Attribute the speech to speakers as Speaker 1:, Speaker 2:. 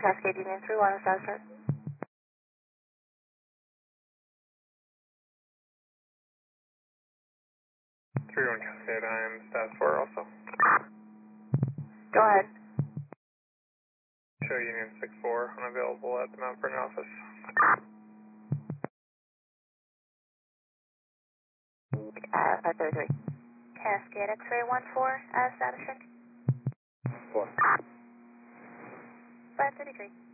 Speaker 1: Cascade Union 31 establishment.
Speaker 2: 31 Cascade, I am status 4 also.
Speaker 1: Go ahead.
Speaker 2: Show Union 64 unavailable at the Mount Vernon office.
Speaker 1: 533.
Speaker 3: Cascade X-ray 14, establishment.
Speaker 2: 4.
Speaker 3: 533.